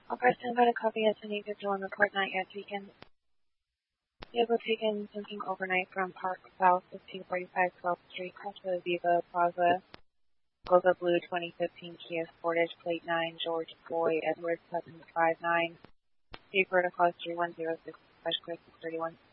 Okay, stand by to copy as any digital and report not yet taken. Vehicle taken something overnight from Park South 1545 12th Street, cross to Viva Plaza, Goza Blue 2015 Kia Sportage, plate 9, George Boy Edwards 759, Speed vertical 3106, Fresh 31